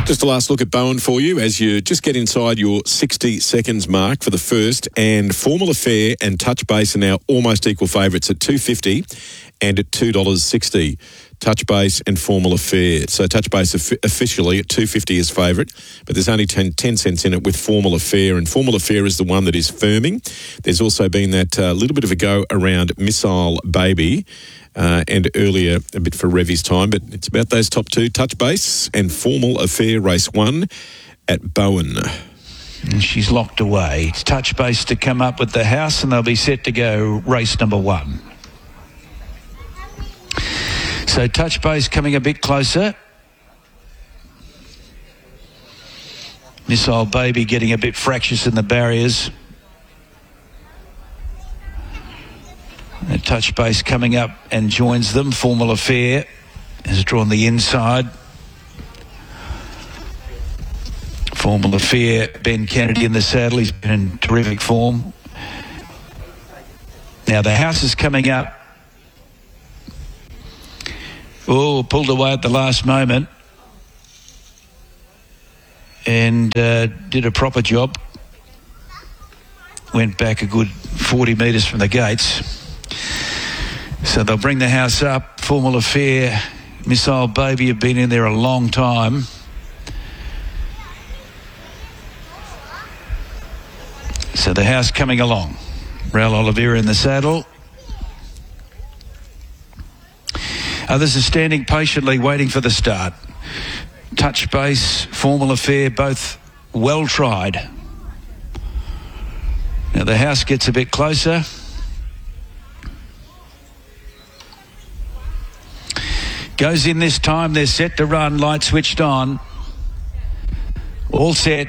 Just a last look at Bowen for you as you just get inside your 60 seconds mark for the first, and Formal Affair and Touch Base are now almost equal favourites at $2.50 and at $2.60. Touch Base and Formal Affair. So Touch Base officially at $2.50 is favourite, but there's only 10 cents in it with Formal Affair, and Formal Affair is the one that is firming. There's also been that little bit of a go around Missile Baby, and earlier a bit for Revy's time, but it's about those top two, Touch Base and Formal Affair, race 1 at Bowen. And she's locked away. It's Touch Base to come up with the house, and they'll be set to go race number 1. So Touch Base coming a bit closer. Missile Baby getting a bit fractious in the barriers. And Touch Base coming up and joins them. Formal Affair has drawn the inside. Formal Affair, Ben Kennedy in the saddle. He's been in terrific form. Now the house is coming up. Oh, pulled away at the last moment and did a proper job. Went back a good 40 metres from the gates. So they'll bring the house up. Formal Affair, Missile Baby have been in there a long time. So the house coming along. Raul Oliveira in the saddle. Others are standing patiently waiting for the start. Touch Base, Formal Affair, both well tried. Now the house gets a bit closer. Goes in this time, they're set to run, light switched on. All set.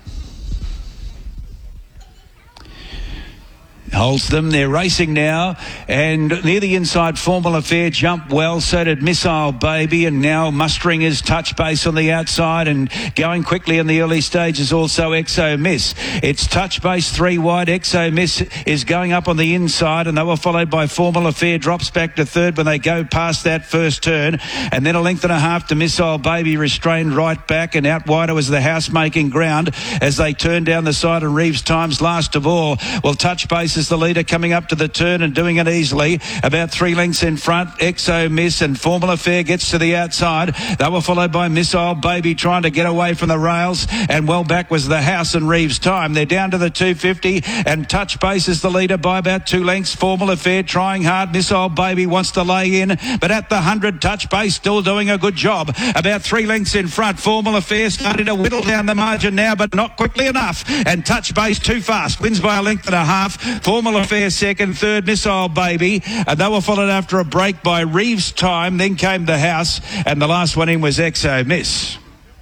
Holds them, they're racing now, and near the inside Formal Affair jumped well, so did Missile Baby, and now mustering his Touch Base on the outside and going quickly in the early stages also Exo Miss. It's Touch Base 3 wide, Exo Miss is going up on the inside, and they were followed by Formal Affair, drops back to third when they go past that first turn, and then a length and a half to Missile Baby, restrained right back, and out wider was the house making ground as they turn down the side, and Reeves Times last of all. Well, Touch Base is the leader coming up to the turn and doing it easily, about 3 lengths in front. Exo Miss and Formal Affair gets to the outside. They were followed by Missile Baby trying to get away from the rails, and well back was the house and Reeves Time. They're down to the 250, and Touch Base is the leader by about 2 lengths. Formal Affair trying hard. Missile Baby wants to lay in, but at the 100 Touch Base still doing a good job, about 3 lengths in front. Formal Affair starting to whittle down the margin now, but not quickly enough, and Touch Base too fast, wins by a length and a half. Formal Affair second, third Missile Baby, and they were followed after a break by Reeves Time, then came the house, and the last one in was Exo Miss.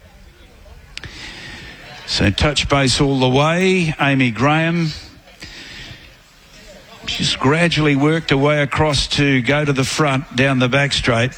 So Touch Base all the way. Amy Graham, she's gradually worked her way across to go to the front down the back straight,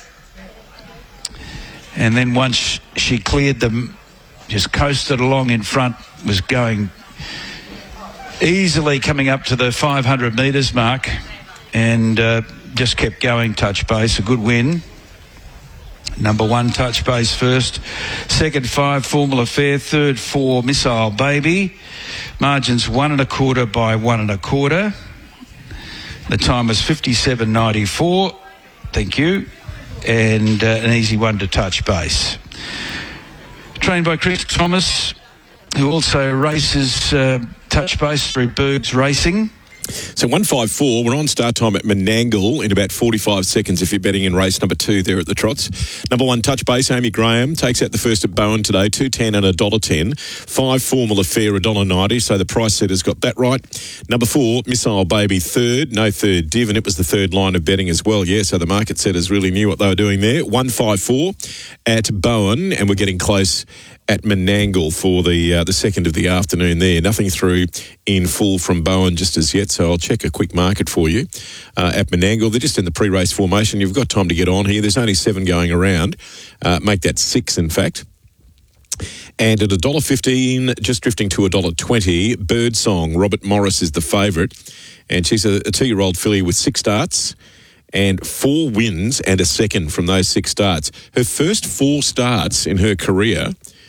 and then once she cleared them, just coasted along in front, was going easily coming up to the 500 metres mark, and just kept going. Touch Base, a good win. Number 1 Touch Base first, second 5 Formal Affair, third 4 Missile Baby. Margins 1 1/4 by 1 1/4. The time was 57.94. Thank you, and an easy one to Touch Base. Trained by Chris Thomas, who also races Touch Base through Bergs Racing. So 154, we're on start time at Menangle in about 45 seconds if you're betting in race number 2 there at the Trots. Number 1 Touch Base, Amy Graham, takes out the first at Bowen today, $2.10 and $1.10. 5 Formal Affair, $1.90, so the price setter's got that right. Number 4, Missile Baby, third, no third div, and it was the third line of betting as well, yeah, so the market setters really knew what they were doing there. 154 at Bowen, and we're getting close at Menangle for the second of the afternoon there. Nothing through in full from Bowen just as yet, so I'll check a quick market for you at Menangle. They're just in the pre-race formation. You've got time to get on here. There's only 7 going around. Make that 6, in fact. And at $1.15, just drifting to $1.20, Birdsong. Robert Morris is the favourite, and she's a 2-year-old filly with 6 starts and 4 wins and a second from those 6 starts. Her first 4 starts in her career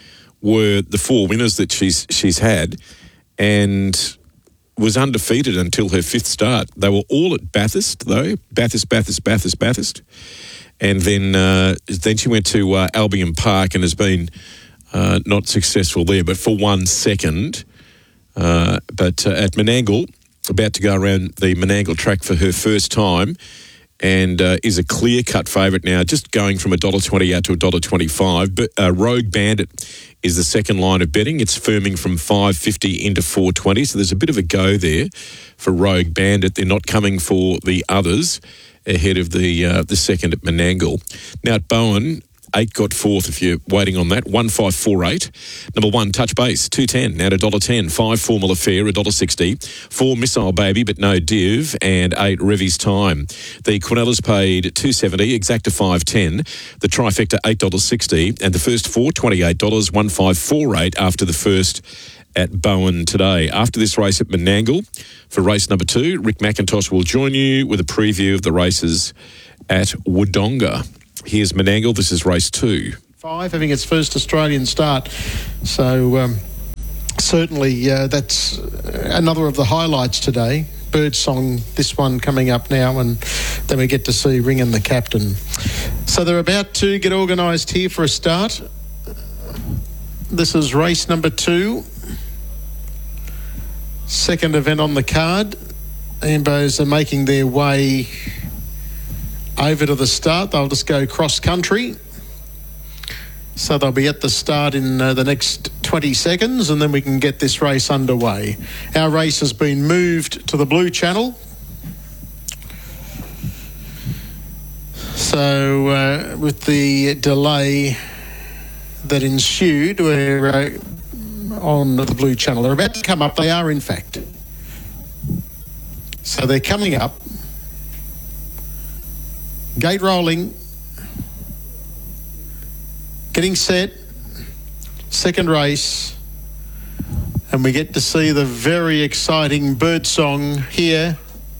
were the 4 winners that she's had, and was undefeated until her 5th start. They were all at Bathurst, though. Bathurst. And then she went to Albion Park and has been not successful there, but for 1 second. But at Menangle, about to go around the Menangle track for her first time, and is a clear-cut favourite now, just going from $1.20 out to $1.25. But Rogue Bandit is the second line of betting. It's firming from $5.50 into $4.20, so there's a bit of a go there for Rogue Bandit. They're not coming for the others ahead of the second at Menangle. Now at Bowen, 8 got 4th if you're waiting on that. 1548. Number 1, Touch Base, 210, now at $1.10. 5, Formula Fair, $1.60. 4, Missile Baby, but no div. And 8, Revy's Time. The Quinellas paid $2.70, Exacta $5.10. The Trifecta, $8.60. And the first 4, $28, 1548 after the first at Bowen today. After this race at Menangle, for race number 2, Rick McIntosh will join you with a preview of the races at Wodonga. Here's Menangle. This is race 2. 5, having its first Australian start. So certainly that's another of the highlights today. Birdsong, this one coming up now, and then we get to see Ring and the Captain. So they're about to get organised here for a start. This is race number 2. Second event on the card. Ambos are making their way over to the start. They'll just go cross country. So they'll be at the start in the next 20 seconds, and then we can get this race underway. Our race has been moved to the Blue Channel. So with the delay that ensued, we're on the Blue Channel. They're about to come up. They are, in fact. So they're coming up. Gate rolling. Getting set. Second race. And we get to see the very exciting Birdsong here.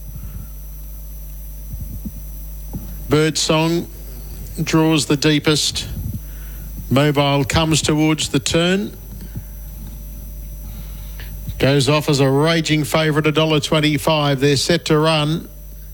Birdsong draws the deepest. Mobile comes towards the turn. Goes off as a raging favourite, $1.25. They're set to run.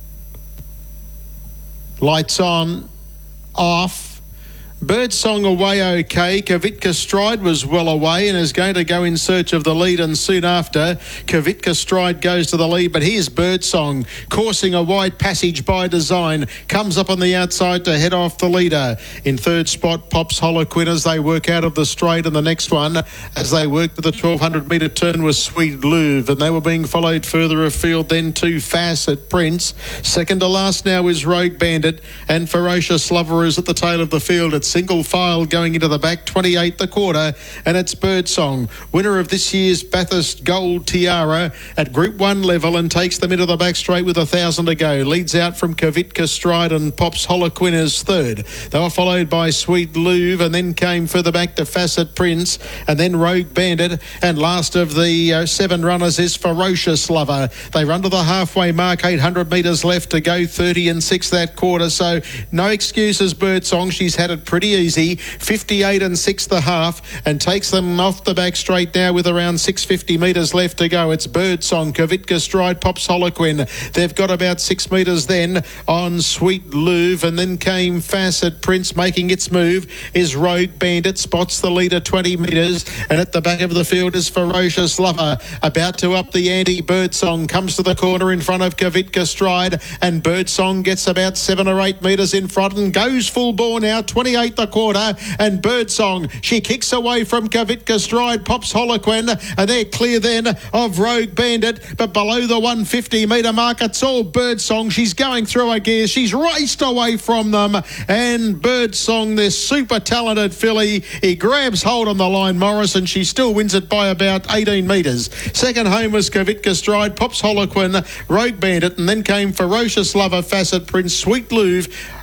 Lights on. Off. Birdsong away okay. Kavitka Stride was well away and is going to go in search of the lead, and soon after Kavitka Stride goes to the lead. But here's Birdsong coursing a wide passage by design, comes up on the outside to head off the leader. In third spot Pops Holoquin as they work out of the straight, and the next one as they work to the 1200 metre turn was Sweet Louvre, and they were being followed further afield then to Facet Prince. Second to last now is Rogue Bandit, and Ferocious Lover is at the tail of the field. It's single file going into the back, 28 the quarter, and it's Birdsong, winner of this year's Bathurst Gold Tiara at Group 1 level, and takes them into the back straight with 1,000 to go. Leads out from Kavitka Stride and Pops Holoquin as third. They were followed by Sweet Louvre, and then came further back to Facet Prince, and then Rogue Bandit, and last of the 7 runners is Ferocious Lover. They run to the halfway mark, 800 metres left to go, 30 and 6 that quarter, so no excuses Birdsong. She's had it pretty easy, 58 and 6 the half, and takes them off the back straight now with around 650 metres left to go. It's Birdsong, Kavitka Stride, Pops Holoquin. They've got about 6 metres then on Sweet Louvre, and then came Facet Prince. Making its move is Rogue Bandit, spots the leader 20 metres, and at the back of the field is Ferocious Lover. About to up the ante, Birdsong comes to the corner in front of Kavitka Stride, and Birdsong gets about 7 or 8 metres in front and goes full bore now, 28 the quarter, and Birdsong, she kicks away from Kavitka Stride, Pops Holoquin, and they're clear then of Rogue Bandit, but below the 150 metre mark it's all Birdsong. She's going through her gears, she's raced away from them, and Birdsong, this super talented filly, he grabs hold on the line, Morris, and she still wins it by about 18 metres. Second home was Kavitka Stride, Pops Holoquin, Rogue Bandit, and then came Ferocious Lover, Facet Prince, Sweet Louvre,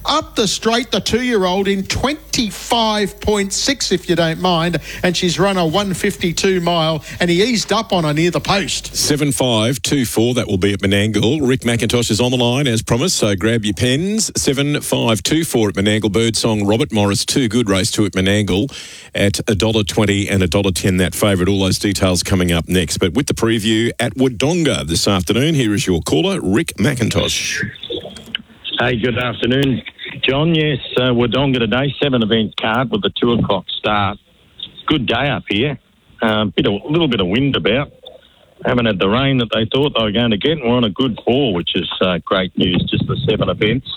Up the straight, the 2-year-old in 25.6, if you don't mind, and she's run a 152 mile, and he eased up on her near the post. 7524, that will be at Menangle. Rick McIntosh is on the line as promised, so grab your pens. 7524 at Menangle. Birdsong Robert Morris, 2 good, race 2 at Menangle at $1.20 and $1.10 that favourite. All those details coming up next. But with the preview at Wodonga this afternoon, here is your caller, Rick McIntosh. Hey, good afternoon, John. Yes, Wodonga today, 7-event card with a 2 o'clock start. Good day up here. A little bit of wind about. Haven't had the rain that they thought they were going to get, and we're on a good 4, which is great news, just the 7 events.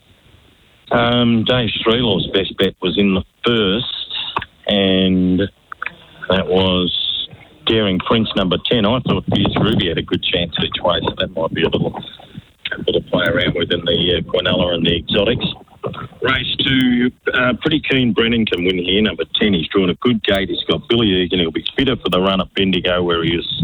Dave Streelaw's best bet was in the first, and that was Daring Prince, number 10. I thought Fierce Ruby had a good chance each way, so that might be a little to play around with in the Quinella and the exotics. Race 2, pretty keen Brennan can win here. Number 10, he's drawn a good gate. He's got Billy Egan. He'll be fitter for the run at Bendigo, where he was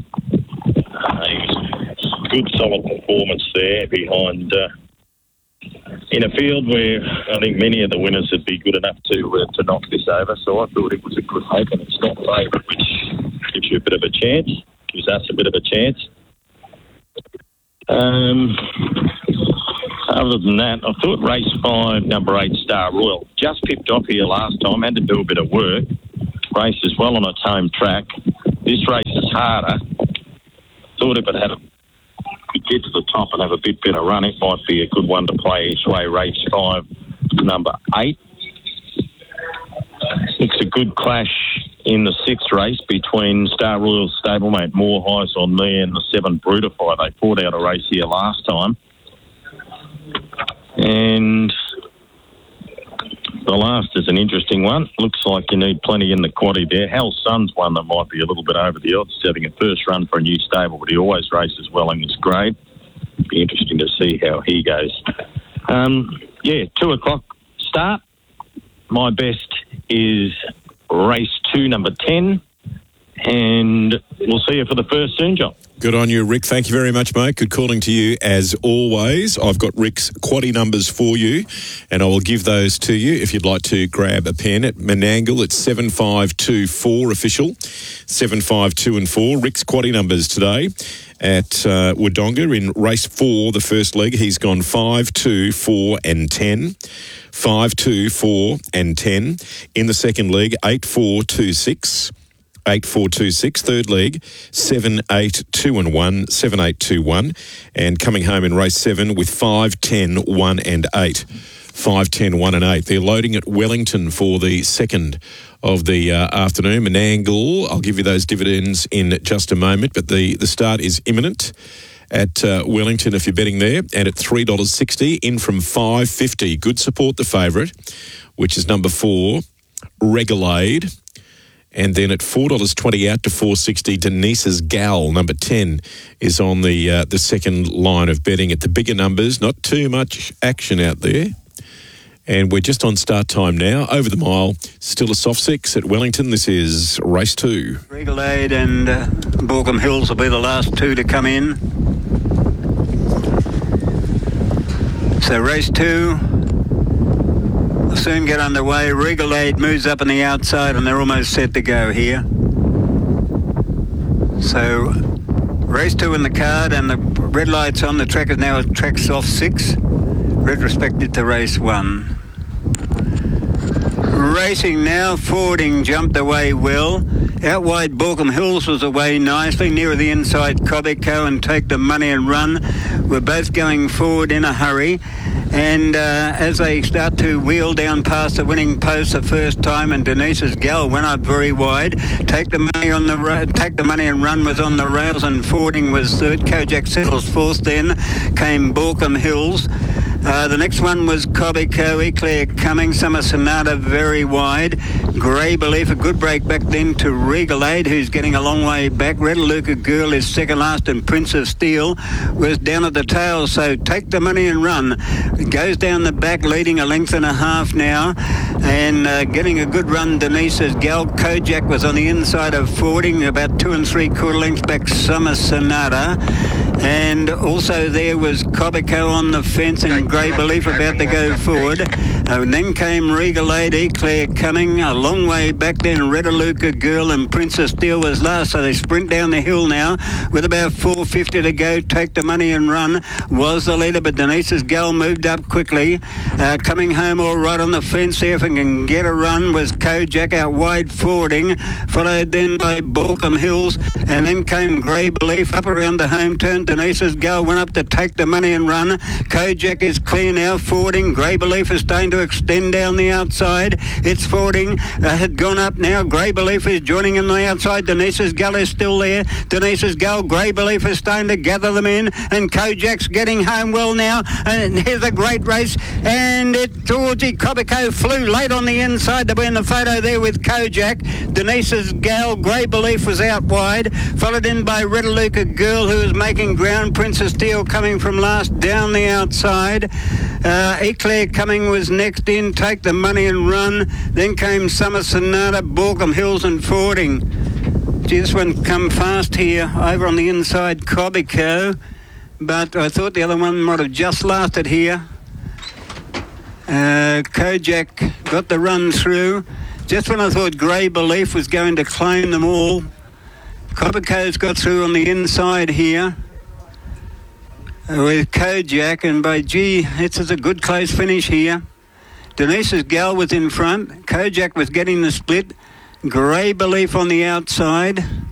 good, solid performance there behind in a field where I think many of the winners would be good enough to knock this over. So I thought it was a good hope, and it's not favourite, which gives you a bit of a chance, gives us a bit of a chance. Other than that, I thought race 5, number 8, Star Royal, just pipped off here last time, had to do a bit of work. Race is well on its home track. This race is harder. Thought if it could get to the top and have a bit better run, it might be a good one to play each way. Race 5, number 8. It's a good clash in the 6th race between Star Royal's stablemate More Highs on Me and the 7 Brutify. They fought out a race here last time. And the last is an interesting one. Looks like you need plenty in the quaddie there. Hell's Son's one that might be a little bit over the odds. He's having a first run for a new stable, but he always races well in this grade. Be interesting to see how he goes. 2 o'clock start. My best is race 2, number 10. And we'll see you for the first soon, John. Good on you, Rick. Thank you very much, mate. Good calling to you as always. I've got Rick's quaddie numbers for you, and I will give those to you if you'd like to grab a pen. At Menangle, it's 7524 official, 752 and 4. Rick's quaddie numbers today at Wodonga in race 4, the first leg. He's gone 5, 2, 4 and 10. 5, 2, 4 and 10. In the second leg, 8, 4, 2, 6. 8, 4, 2, 6. Third leg, 7, 8, 2 and 1, 7, 8, 2, 1. And coming home in race 7 with 5, 10, 1 and 8. 5, 10, 1 and 8. They're loading at Wellington for the second of the afternoon. Menangle, I'll give you those dividends in just a moment, but the start is imminent at Wellington if you're betting there, and at $3.60, in from $5.50. Good support, the favourite, which is number 4, Regalade. And then at $4.20 out to $4.60, Denise's Gal, number 10, is on the second line of betting. At the bigger numbers, not too much action out there. And we're just on start time now. Over the mile, still a soft 6 at Wellington. This is race 2. Regalade and Borkham Hills will be the last 2 to come in. So race 2 will soon get underway. Regalade moves up on the outside and they're almost set to go here. So race 2 in the card, and the red light's on. The track is now a track soft 6, retrospective to race 1. Racing now, Fording jumped away well. Out wide, Borkham Hills was away nicely. Nearer the inside, Cobico and Take the Money and Run were both going forward in a hurry. And as they start to wheel down past the winning post the first time, and Denise's Gal went up very wide. Take the Money and Run was on the rails, and Fording was third. Kojak Settles fourth. Then came Borkham Hills. The next one was Cobico, Eclair Cumming, Summer Sonata very wide. Grey Belief, a good break back then to Regalade, who's getting a long way back. Red Luca Girl is second last, and Prince of Steel was down at the tail. So Take the Money and Run. It goes down the back, leading a length and a half now, and getting a good run. Denise's Gal. Kojak was on the inside of Fording, about 2 3/4 lengths back, Summer Sonata. And also there was Cobico on the fence and Grey Belief about to go forward. And then came Regal Lady, Claire Cunning, a long way back then. Redaluca Girl and Princess Steel was last, so they sprint down the hill now with about 4.50 to go. Take the Money and Run was the leader, but Denise's Gal moved up quickly. Coming home all right on the fence there, if it can get a run, was Kojak out wide forwarding, followed then by Balcombe Hills, and then came Grey Belief up around the home turn. Denise's Gal went up to Take the Money and Run. Kojak is clear now, forwarding. Grey Belief is starting to extend down the outside. It's forwarding, had gone up now. Grey Belief is joining in the outside. Denise's Gal is still there. Denise's Gal, Grey Belief is starting to gather them in, and Kojak's getting home well now. And here's a great race, and Georgie Cobico flew late on the inside to be in the photo there with Kojak. Denise's Gal, Grey Belief was out wide, followed in by Redaluca Girl, who was making ground. Princess Steel coming from last down the outside. Eclair Coming was next in. Take the Money and Run. Then came Summer Sonata, Balcombe Hills and forwarding. Gee, this one come fast here over on the inside, Cobico, but I thought the other one might have just lasted here. Kojak got the run through just when I thought Grey Belief was going to claim them all. Cobico's got through on the inside here with Kojak, and by gee, it's a good close finish here. Denise's Gal was in front. Kojak was getting the split. Grey Belief on the outside.